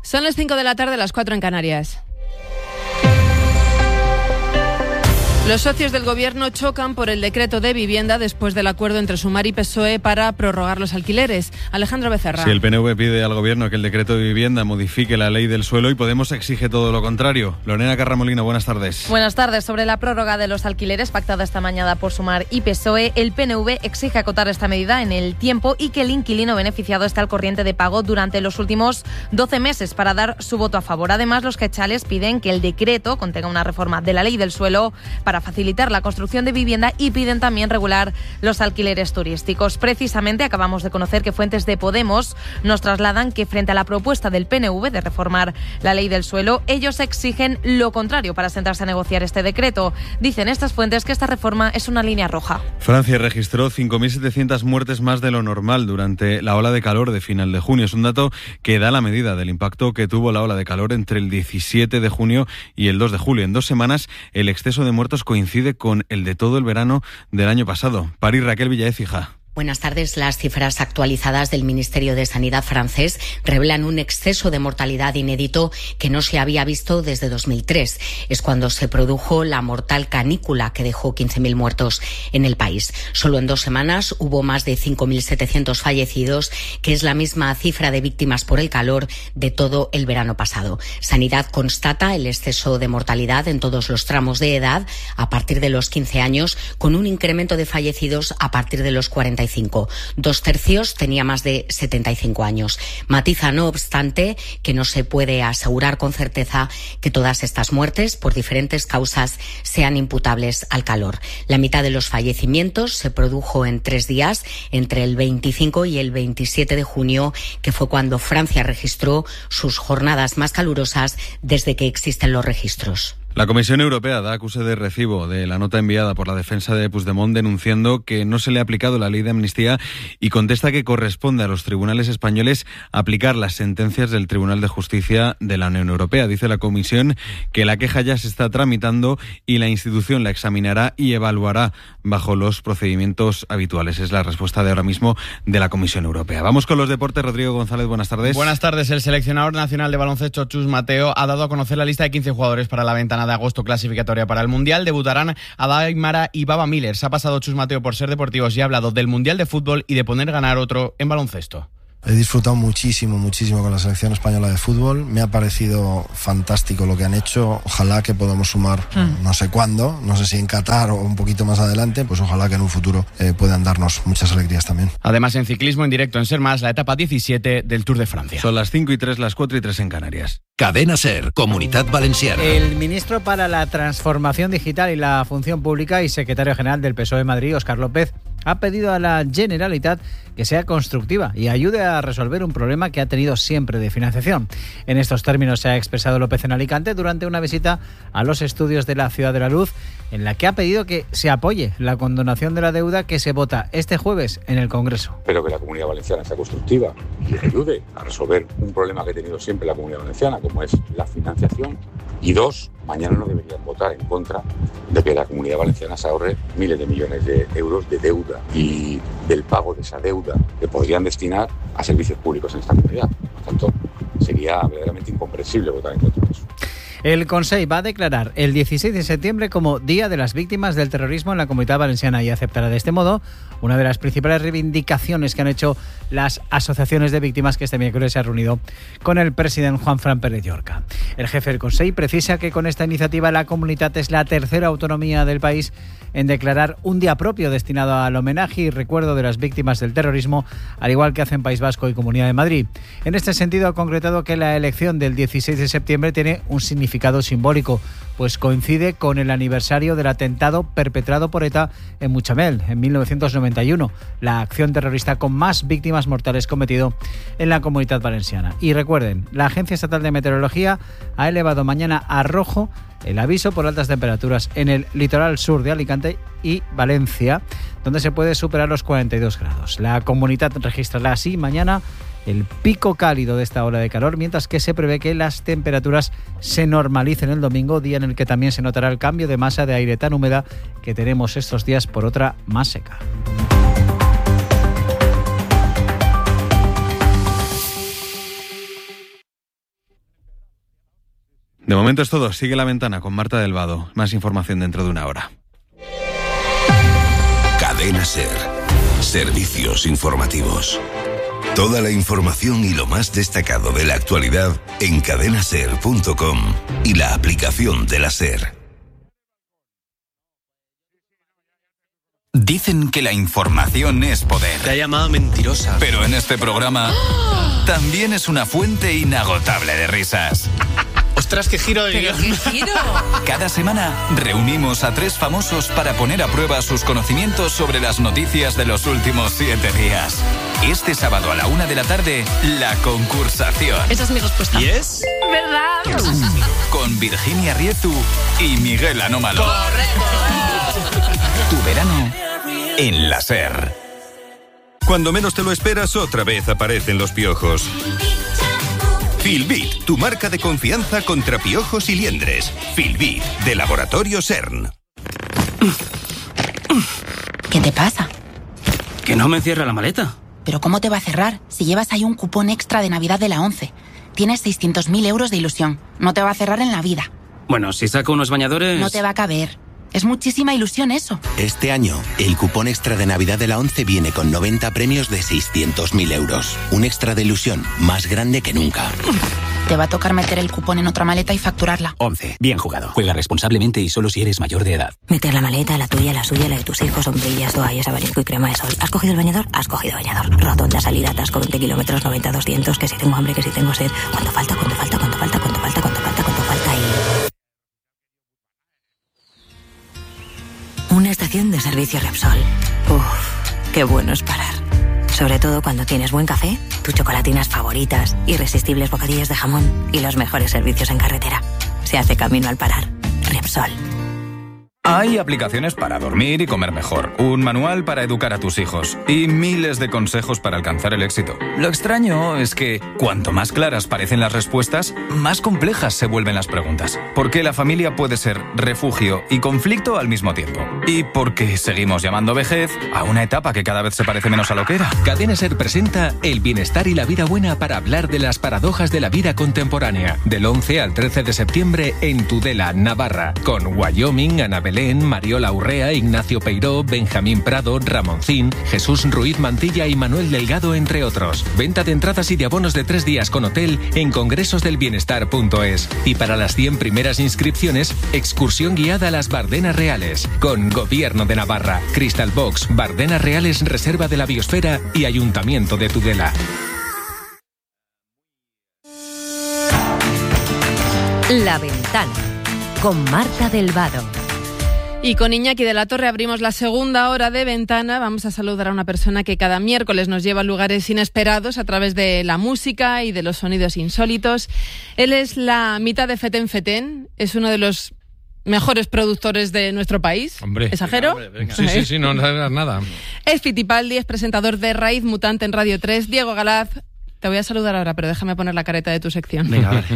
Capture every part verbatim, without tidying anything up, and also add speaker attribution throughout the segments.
Speaker 1: Son las cinco de la tarde, las cuatro en Canarias. Los socios del Gobierno chocan por el decreto de vivienda después del acuerdo entre Sumar y P S O E para prorrogar los alquileres. Alejandro Becerra.
Speaker 2: Si el P N V pide al Gobierno que el decreto de vivienda modifique la ley del suelo y Podemos exige todo lo contrario. Lorena Carramolino, buenas tardes.
Speaker 3: Buenas tardes. Sobre la prórroga de los alquileres pactada esta mañana por Sumar y P S O E, el P N V exige acotar esta medida en el tiempo y que el inquilino beneficiado esté al corriente de pago durante los últimos doce meses para dar su voto a favor. Además, los quechales piden que el decreto contenga una reforma de la ley del suelo para facilitar la construcción de vivienda y piden también regular los alquileres turísticos. Precisamente acabamos de conocer que fuentes de Podemos nos trasladan que frente a la propuesta del P N V de reformar la ley del suelo, ellos exigen lo contrario para sentarse a negociar este decreto. Dicen estas fuentes que esta reforma es una línea roja.
Speaker 2: Francia registró cinco mil setecientas muertes más de lo normal durante la ola de calor de final de junio. Es un dato que da la medida del impacto que tuvo la ola de calor entre el diecisiete de junio y el dos de julio. En dos semanas, el exceso de muertos coincide con el de todo el verano del año pasado. París, Raquel Villaécija.
Speaker 4: Buenas tardes. Las cifras actualizadas del Ministerio de Sanidad francés revelan un exceso de mortalidad inédito que no se había visto desde dos mil tres. Es cuando se produjo la mortal canícula que dejó quince mil muertos en el país. Solo en dos semanas hubo más de cinco mil setecientos fallecidos, que es la misma cifra de víctimas por el calor de todo el verano pasado. Sanidad constata el exceso de mortalidad en todos los tramos de edad a partir de los quince años, con un incremento de fallecidos a partir de los cuarenta y cinco. Dos tercios tenía más de setenta y cinco años. Matiza, no obstante, que no se puede asegurar con certeza que todas estas muertes, por diferentes causas, sean imputables al calor. La mitad de los fallecimientos se produjo en tres días, entre el veinticinco y el veintisiete de junio, que fue cuando Francia registró sus jornadas más calurosas desde que existen los registros.
Speaker 2: La Comisión Europea da acuse de recibo de la nota enviada por la defensa de Puigdemont denunciando que no se le ha aplicado la ley de amnistía y contesta que corresponde a los tribunales españoles aplicar las sentencias del Tribunal de Justicia de la Unión Europea. Dice la Comisión que la queja ya se está tramitando y la institución la examinará y evaluará bajo los procedimientos habituales. Es la respuesta de ahora mismo de la Comisión Europea. Vamos con los deportes. Rodrigo González, buenas tardes.
Speaker 5: Buenas tardes. El seleccionador nacional de baloncesto, Chus Mateo, ha dado a conocer la lista de quince jugadores para la ventana de agosto clasificatoria para el Mundial. Debutarán Adai Mara y Baba Miller. Se ha pasado Chus Mateo por Ser Deportivos y ha hablado del Mundial de Fútbol y de poner ganar otro en baloncesto.
Speaker 6: He disfrutado muchísimo, muchísimo con la selección española de fútbol. Me ha parecido fantástico lo que han hecho. Ojalá que podamos sumar, mm. no sé cuándo, no sé si en Qatar o un poquito más adelante, pues ojalá que en un futuro eh, puedan darnos muchas alegrías también.
Speaker 5: Además, en ciclismo, en directo en Ser Más, la etapa diecisiete del Tour de Francia.
Speaker 2: Son las cinco y tres, las cuatro y tres en Canarias.
Speaker 7: Cadena Ser, Comunidad Valenciana.
Speaker 8: El ministro para la Transformación Digital y la Función Pública y secretario general del P S O E de Madrid, Óscar López, ha pedido a la Generalitat que sea constructiva y ayude a resolver un problema que ha tenido siempre de financiación. En estos términos se ha expresado López en Alicante durante una visita a los estudios de la Ciudad de la Luz, en la que ha pedido que se apoye la condonación de la deuda que se vota este jueves en el Congreso.
Speaker 9: Espero que la Comunidad Valenciana sea constructiva y que ayude a resolver un problema que ha tenido siempre la Comunidad Valenciana, como es la financiación. Y dos, mañana no deberían votar en contra de que la Comunidad Valenciana se ahorre miles de millones de euros de deuda y del pago de esa deuda que podrían destinar a servicios públicos en esta comunidad. Por tanto, sería verdaderamente incomprensible votar en contra de eso.
Speaker 8: El Consell va a declarar el dieciséis de septiembre como Día de las Víctimas del Terrorismo en la Comunidad Valenciana y aceptará de este modo una de las principales reivindicaciones que han hecho las asociaciones de víctimas que este miércoles se ha reunido con el presidente Juanfran Pérez Llorca. El jefe del Consell precisa que con esta iniciativa la Comunitat es la tercera autonomía del país en declarar un día propio destinado al homenaje y recuerdo de las víctimas del terrorismo, al igual que hacen País Vasco y Comunidad de Madrid. En este sentido, ha concretado que la elección del dieciséis de septiembre tiene un significado simbólico, pues coincide con el aniversario del atentado perpetrado por ETA en Muchamel en mil novecientos noventa y uno, la acción terrorista con más víctimas mortales cometido en la Comunidad Valenciana. Y recuerden, la Agencia Estatal de Meteorología ha elevado mañana a rojo el aviso por altas temperaturas en el litoral sur de Alicante y Valencia, donde se puede superar los cuarenta y dos grados. La Comunidad registrará así mañana el pico cálido de esta ola de calor, mientras que se prevé que las temperaturas se normalicen el domingo, día en el que también se notará el cambio de masa de aire tan húmeda que tenemos estos días por otra más seca.
Speaker 2: De momento es todo. Sigue La Ventana con Marta del Vado. Más información dentro de una hora.
Speaker 7: Cadena SER. Servicios informativos. Toda la información y lo más destacado de la actualidad en cadena ser punto com y la aplicación de la SER.
Speaker 10: Dicen que la información es poder.
Speaker 11: Te ha llamado mentirosa.
Speaker 10: Pero en este programa también es una fuente inagotable de risas.
Speaker 11: ¡Ostras, qué giro de
Speaker 1: ¿Pero
Speaker 11: guión!
Speaker 1: qué giro?
Speaker 10: Cada semana reunimos a tres famosos para poner a prueba sus conocimientos sobre las noticias de los últimos siete días. Este sábado a la una de la tarde, La Concursación.
Speaker 3: Esa es mi respuesta.
Speaker 11: ¿Y es?
Speaker 3: ¿Verdad?
Speaker 10: Con Virginia Riezu y Miguel Anómalo. Tu verano en la SER.
Speaker 7: Cuando menos te lo esperas, otra vez aparecen los piojos. Filbit, tu marca de confianza contra piojos y liendres. Filbit, de Laboratorio CERN.
Speaker 12: ¿Qué te pasa?
Speaker 11: Que no me cierra la maleta.
Speaker 12: ¿Pero cómo te va a cerrar si llevas ahí un cupón extra de Navidad de la ONCE? Tienes seiscientos mil euros de ilusión. No te va a cerrar en la vida.
Speaker 11: Bueno, si saco unos bañadores...
Speaker 12: No te va a caber. Es muchísima ilusión eso.
Speaker 13: Este año, el cupón extra de Navidad de la ONCE viene con noventa premios de seiscientos mil euros. Un extra de ilusión más grande que nunca.
Speaker 12: Te va a tocar meter el cupón en otra maleta y facturarla.
Speaker 11: ONCE. Bien jugado. Juega responsablemente y solo si eres mayor de edad.
Speaker 14: Meter la maleta, la tuya, la suya, la de tus hijos, sombrillas, toallas, abanico y crema de sol. ¿Has cogido el bañador? Has cogido bañador. Rotonda, salida, atasco, veinte kilómetros, noventa, doscientos. Que si tengo hambre, que si tengo sed. ¿Cuánto falta? ¿Cuánto falta? ¿Cuánto falta? ¿Cuánto falta? ¿Cuánto falta? ¿Cuánto falta? Y... una estación de servicio Repsol. Uff, qué bueno es parar. Sobre todo cuando tienes buen café, tus chocolatinas favoritas, irresistibles bocadillos de jamón y los mejores servicios en carretera. Se hace camino al parar. Repsol.
Speaker 10: Hay aplicaciones para dormir y comer mejor, un manual para educar a tus hijos y miles de consejos para alcanzar el éxito. Lo extraño es que cuanto más claras parecen las respuestas, más complejas se vuelven las preguntas. Porque la familia puede ser refugio y conflicto al mismo tiempo. Y porque seguimos llamando vejez a una etapa que cada vez se parece menos a lo que era.
Speaker 15: Cadena SER presenta El bienestar y la vida buena para hablar de las paradojas de la vida contemporánea. Del once al trece de septiembre en Tudela, Navarra. Con Wyoming, Ana Belén, Mariola Urrea, Ignacio Peiró, Benjamín Prado, Ramoncín, Jesús Ruiz Mantilla y Manuel Delgado, entre otros. Venta de entradas y de abonos de tres días con hotel en congresosdelbienestar punto es. Y para las cien primeras inscripciones, excursión guiada a las Bardenas Reales. Con Gobierno de Navarra, Crystal Box, Bardenas Reales, Reserva de la Biosfera y Ayuntamiento de Tudela.
Speaker 16: La Ventana, con Marta del Vado.
Speaker 1: Y con Iñaki de la Torre abrimos la segunda hora de Ventana. Vamos a saludar a una persona que cada miércoles nos lleva a lugares inesperados a través de la música y de los sonidos insólitos. Él es la mitad de Feten Feten, es uno de los mejores productores de nuestro país.
Speaker 17: Hombre.
Speaker 1: ¿Exagero?
Speaker 17: Venga, hombre, venga. Sí, sí, sí, no, no sabes nada.
Speaker 1: Es Fitipaldi, es presentador de Raíz Mutante en Radio tres. Diego Galaz, te voy a saludar ahora, pero déjame poner la careta de tu sección.
Speaker 13: Venga, vale.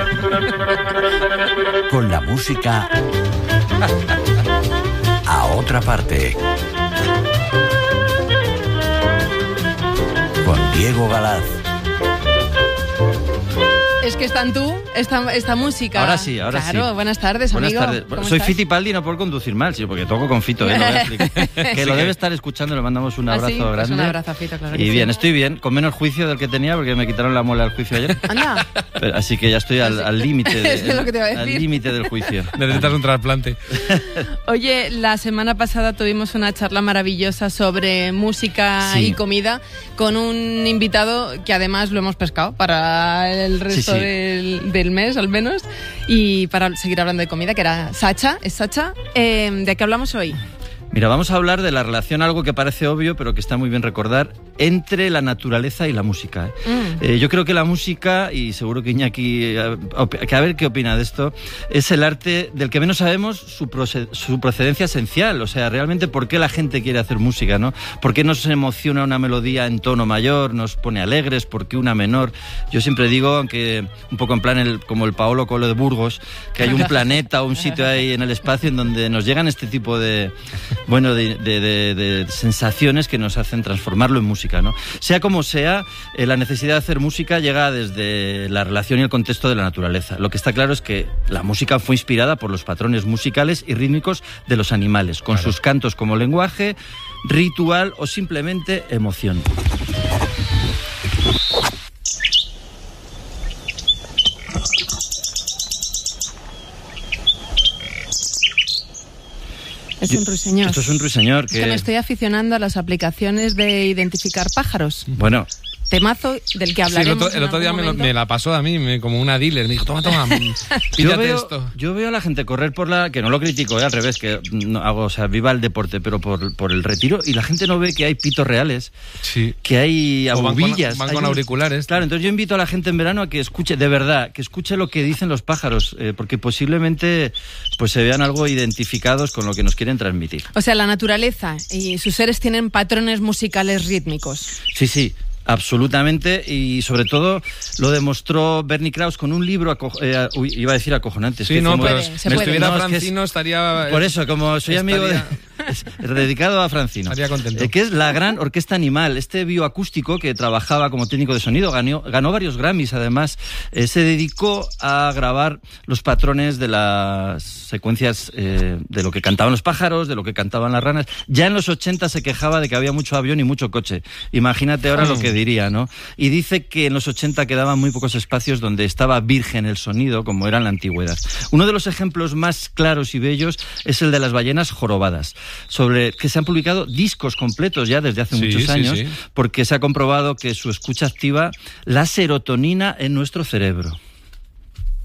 Speaker 13: Con la música a otra parte. Con Diego Galaz.
Speaker 1: Es que están tú, esta, esta música.
Speaker 5: Ahora sí, ahora
Speaker 1: claro,
Speaker 5: sí.
Speaker 1: Claro, buenas tardes,
Speaker 5: buenas
Speaker 1: amigo.
Speaker 5: Tardes.
Speaker 1: ¿Cómo
Speaker 5: Soy
Speaker 1: estás?
Speaker 5: Fitipaldi no por conducir mal, sino porque toco con Fito, ¿eh? Lo voy a explicar. Que
Speaker 1: Sí.
Speaker 5: lo debe estar escuchando, le mandamos un
Speaker 1: ¿Ah,
Speaker 5: abrazo
Speaker 1: sí? Pues
Speaker 5: grande.
Speaker 1: un abrazo a Fito, claro que
Speaker 5: Y
Speaker 1: sí.
Speaker 5: bien, estoy bien, con menos juicio del que tenía porque me quitaron la muela al juicio ayer.
Speaker 1: Anda.
Speaker 5: Pero, así que ya estoy al al límite de-
Speaker 1: Es lo que te iba a
Speaker 5: al
Speaker 1: decir.
Speaker 5: límite del juicio.
Speaker 17: Necesitas un trasplante.
Speaker 1: Oye, la semana pasada tuvimos una charla maravillosa sobre música
Speaker 5: Sí.
Speaker 1: y comida con un invitado que además lo hemos pescado para el resto
Speaker 5: Sí, sí.
Speaker 1: Del, del mes, al menos, y para seguir hablando de comida, que era Sacha. ¿Es Sacha? Eh, ¿De qué hablamos hoy?
Speaker 5: Mira, vamos a hablar de la relación, algo que parece obvio, pero que está muy bien recordar, entre la naturaleza y la música. ¿eh?
Speaker 1: Mm.
Speaker 5: Eh, yo creo que la música, y seguro que Iñaki, eh, op- que a ver qué opina de esto, es el arte del que menos sabemos su, proce- su procedencia esencial. O sea, realmente por qué la gente quiere hacer música, ¿no? ¿Por qué nos emociona una melodía en tono mayor, nos pone alegres, por qué una menor? Yo siempre digo, aunque un poco en plan el, como el Paolo Coelho de Burgos, que hay un planeta o un sitio ahí en el espacio en donde nos llegan este tipo de, bueno, de, de, de, de sensaciones que nos hacen transformarlo en música.
Speaker 18: música, ¿no? Sea como sea, eh, la necesidad de hacer música llega desde la relación y el contexto de la naturaleza. Lo que está claro es que la música fue inspirada por los patrones musicales y rítmicos de los animales, con claro. sus cantos como lenguaje, ritual o simplemente emoción.
Speaker 1: Es un ruiseñor.
Speaker 18: Esto es un ruiseñor. Que...
Speaker 1: Es que me estoy aficionando a las aplicaciones de identificar pájaros.
Speaker 18: Bueno.
Speaker 1: Temazo del que hablaremos.
Speaker 17: Sí, el otro, el otro día me, lo, me la pasó a mí, me, como una dealer. Me dijo, toma, toma,
Speaker 18: yo veo,
Speaker 17: esto.
Speaker 18: Yo veo a la gente correr por la... Que no lo critico, ¿eh? Al revés, que no hago, o sea, viva el deporte, pero por, por el retiro. Y la gente no ve que hay pitos reales,
Speaker 17: sí.
Speaker 18: que hay
Speaker 17: Van
Speaker 18: abubillas.
Speaker 17: con, van con
Speaker 18: hay...
Speaker 17: auriculares.
Speaker 18: Claro, entonces yo invito a la gente en verano a que escuche, de verdad, que escuche lo que dicen los pájaros, eh, porque posiblemente pues se vean algo identificados con lo que nos quieren transmitir.
Speaker 1: O sea, la naturaleza y sus seres tienen patrones musicales rítmicos.
Speaker 18: Sí, sí. Absolutamente, y sobre todo lo demostró Bernie Krause con un libro, aco- eh, uy, iba a decir acojonante.
Speaker 17: Sí, no, pero si estuviera
Speaker 18: no,
Speaker 17: Francino
Speaker 18: es,
Speaker 17: estaría...
Speaker 18: Por eso, como soy
Speaker 17: estaría,
Speaker 18: amigo de... Es dedicado a Francino.
Speaker 17: Estaría contento.
Speaker 18: Eh, que es la Gran Orquesta Animal, este bioacústico que trabajaba como técnico de sonido, ganó, ganó varios Grammys además, eh, se dedicó a grabar los patrones de las secuencias eh, de lo que cantaban los pájaros, de lo que cantaban las ranas. Ya en los ochenta se quejaba de que había mucho avión y mucho coche. Imagínate ahora oh. lo que diría, ¿no? Y dice que en los ochenta quedaban muy pocos espacios donde estaba virgen el sonido, como era en la antigüedad. Uno de los ejemplos más claros y bellos es el de las ballenas jorobadas, sobre que se han publicado discos completos ya desde hace
Speaker 17: sí,
Speaker 18: muchos
Speaker 17: sí,
Speaker 18: años,
Speaker 17: sí.
Speaker 18: porque se ha comprobado que su escucha activa la serotonina en nuestro cerebro.